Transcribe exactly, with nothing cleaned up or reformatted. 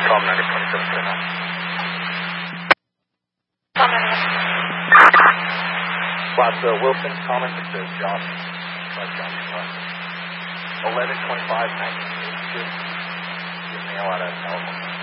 Tom ninety twenty-seven, say now. Class uh, Wilson, comment, it says Josh. Like Josh, eleven twenty-five, nineteen eighty-two. Give mail out of telephone.